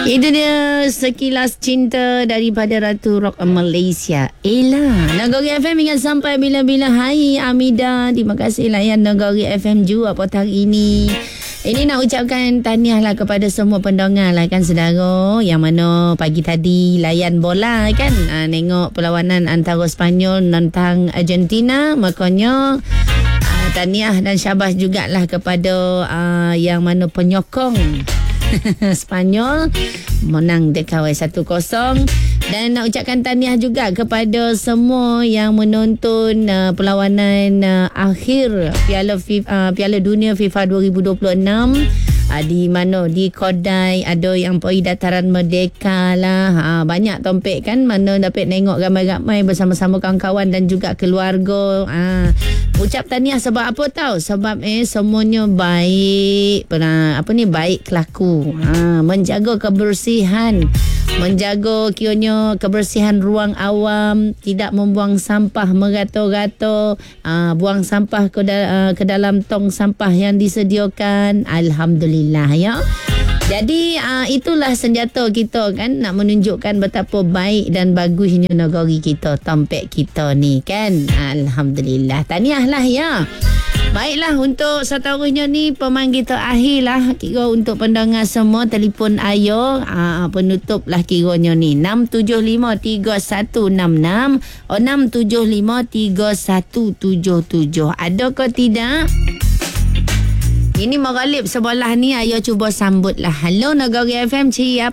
Itu dia sekilas cinta daripada Ratu Rock Malaysia, Ella. Nagori FM ingat sampai bila-bila. Hai Amida, terima kasih layan Nagori FM juga petang ini. Ini nak ucapkan tahniah lah kepada semua pendengar lah kan, saudara, yang mana pagi tadi layan bola kan, nengok perlawanan antara Sepanyol tentang Argentina. Makanya tahniah dan syabas jugalah kepada yang mana penyokong Sepanyol menang dekawai 1-0. Dan nak ucapkan tahniah juga kepada semua yang menonton perlawanan akhir Piala Dunia FIFA 2026 di mana di Kodai, ada yang pergi Dataran Merdeka lah. Banyak tompek kan, mana dapat tengok ramai-ramai bersama-sama kawan-kawan dan juga keluarga. Ucap tahniah sebab apa tahu? Sebab semuanya baik, baik kelaku. Menjaga kebersihan, menjaga kiranya kebersihan ruang awam, tidak membuang sampah merata-rata, buang sampah ke dalam tong sampah yang disediakan. Alhamdulillah ya. Jadi itulah senjata kita kan, nak menunjukkan betapa baik dan bagusnya negeri kita, tompek kita ni kan. Alhamdulillah. Tahniahlah ya. Baiklah, untuk seterusnya ni pemanggil terakhir lah kira untuk pendengar semua. Telefon ayo penutup lah kiranya ni 6753166 6753177. Ada ke tidak? Ini Maghalib sebelah ni, ayo cuba sambut lah. Hello Nagori FM, siap?